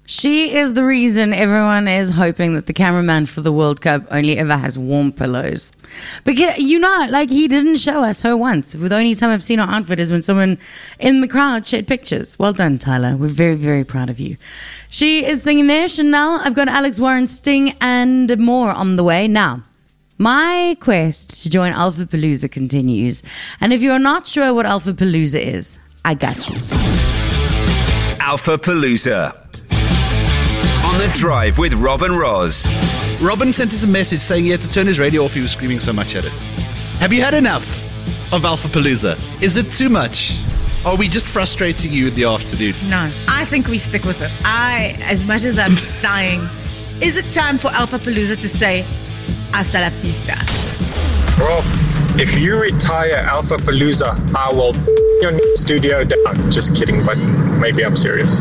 She is the reason everyone is hoping that the cameraman for the World Cup only ever has warm pillows. Because, he didn't show us her once. The only time I've seen her outfit is when someone in the crowd shared pictures. Well done, Tyler. We're very, very proud of you. She is singing there, Chanel. I've got Alex Warren, Sting, and more on the way. Now, my quest to join Alpha Palooza continues. And if you're not sure what Alpha Palooza is, I got you. Alpha Palooza. On the Drive with Rob and Roz. Robin sent us a message saying he had to turn his radio off. He was screaming so much at it. Have you had enough of Alpha Palooza? Is it too much? Are we just frustrating you in the afternoon? No, I think we stick with it. As much as I'm sighing, is it time for Alpha Palooza to say hasta la vista? Rob, if you retire Alpha Palooza, I will your studio down. Just kidding, but maybe I'm serious.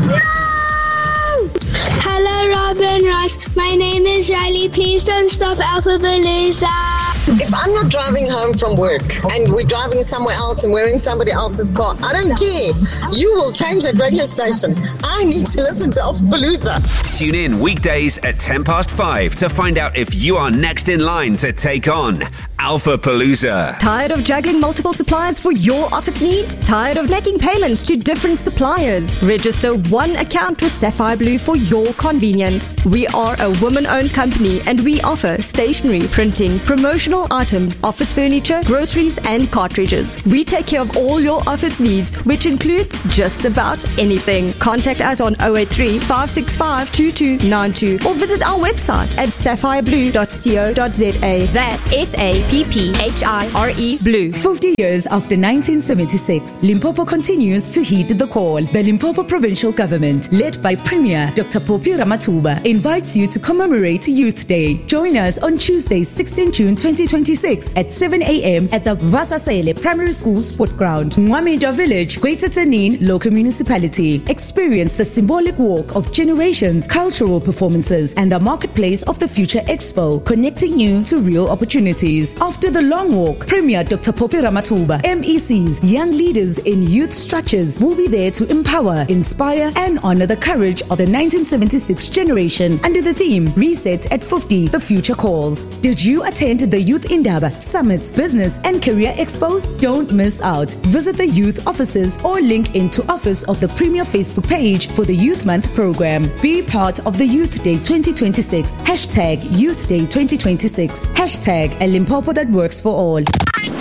Hello, Rob and Ross. My name is Riley. Please don't stop Alpha Palooza. If I'm not driving home from work and we're driving somewhere else and we're in somebody else's car, I don't care. You will change that radio station. I need to listen to Alpha Palooza. Tune in weekdays at 5:10 to find out if you are next in line to take on Alpha Palooza. Tired of juggling multiple suppliers for your office needs? Tired of making payments to different suppliers? Register one account with Sapphire Blue for your convenience. We are a woman-owned company and we offer stationery, printing, promotional items, office furniture, groceries and cartridges. We take care of all your office needs, which includes just about anything. Contact us on 083 565 2292 or visit our website at sapphireblue.co.za. That's SAPPHIRE Blue. 50 years after 1976, Limpopo continues to heed the call. The Limpopo Provincial Government, led by Premier Dr. Popi Ramathuba, invites you to commemorate Youth Day. Join us on Tuesday, 16 June 2026 at 7 a.m. at the Vasasele Primary School Sport Ground, Mwamidwa Village, Greater Tanin Local Municipality. Experience the symbolic walk of generations, cultural performances, and the Marketplace of the Future Expo, connecting you to real opportunities. After the long walk, Premier Dr. Popi Ramathuba, MECs, young leaders in youth structures will be there to empower, inspire, and honor the courage of the 1976 generation under the theme Reset at 50, the Future Calls. Did you attend the Youth Indaba, Summits, Business and Career Expos? Don't miss out. Visit the youth offices or link into Office of the Premier Facebook page for the Youth Month program. Be part of the Youth Day 2026. Hashtag Youth Day 2026. Hashtag a Limpopo that works for all.